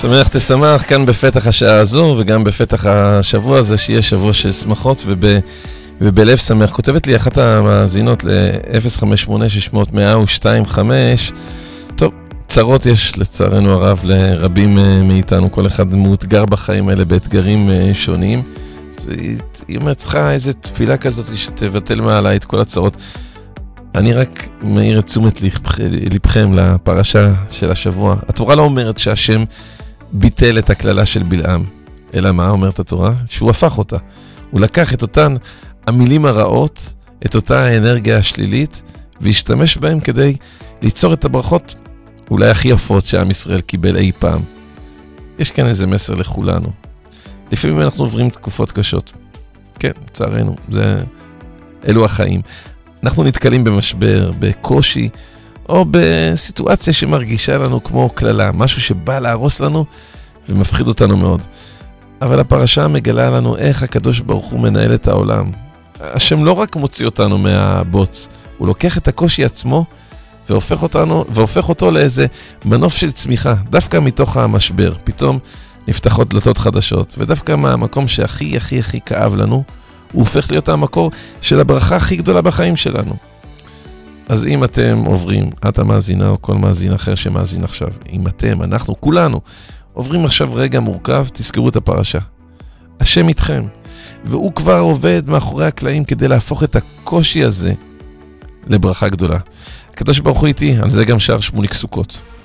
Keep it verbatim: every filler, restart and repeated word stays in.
שמח תשמח כאן בפתח השעה הזו וגם בפתח השבוע הזה שיהיה שבוע של שמחות וב, ובלב שמח. כותבת לי אחת המאזינות ל-אפס חמש שמונה שש אפס אפס אפס שתיים חמש. טוב, צרות יש לצערנו הרב לרבים מאיתנו, כל אחד מאותגר בחיים האלה באתגרים שונים. היא אומרת, צריכה איזו תפילה כזאת שתבטל מעלה את כל הצרות. אני רק מעיר את תשומת לבכם לפרשה של השבוע. התורה לא אומרת שהשם ביטל את הכללה של בלעם, אלא מה אומרת התורה? שהוא הפך אותה. הוא לקח את אותן המילים הרעות, את אותה האנרגיה השלילית, והשתמש בהם כדי ליצור את הברכות אולי הכי יפות שעם ישראל קיבל אי פעם. יש כאן איזה מסר לכולנו. לפעמים אנחנו עוברים תקופות קשות. כן, צערנו, זה אלו החיים. אנחנו נתקלים במשבר, בקושי, או בסיטואציה שמרגישה לנו כמו כללה, משהו שבא להרוס לנו ומפחיד אותנו מאוד. אבל הפרשה מגלה לנו איך הקדוש ברוך הוא מנהל את העולם. השם לא רק מוציא אותנו מהבוץ, הוא לוקח את הקושי עצמו והופך אותנו, והופך אותו לאיזה מנוף של צמיחה, דווקא מתוך המשבר. פתאום נפתחות דלתות חדשות, ודווקא מהמקום שהכי הכי הכי כאב לנו, הוא הופך להיות המקור של הברכה הכי גדולה בחיים שלנו. אז אם אתם עוברים, את המאזינה או כל מאזין אחר שמאזין עכשיו, אם אתם, אנחנו, כולנו, עוברים עכשיו רגע מורכב, תזכרו את הפרשה. השם איתכם, והוא כבר עובד מאחורי הקלעים כדי להפוך את הקושי הזה לברכה גדולה. הקדוש ברוך הוא איתי, על זה גם שר שמוליק סוכות.